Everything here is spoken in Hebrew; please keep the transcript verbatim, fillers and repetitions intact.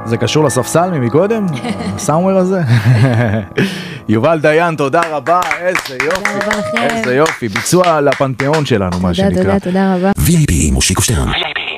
זה קשור לספסל ממקודם? הסאומר הזה? יובל דיין, תודה רבה, איזה יופי, איזה יופי, ביצוע לפנתיאון שלנו, מה שנקרא. תודה, תודה, תודה רבה. וי איי פי עם מושיקו שטרן.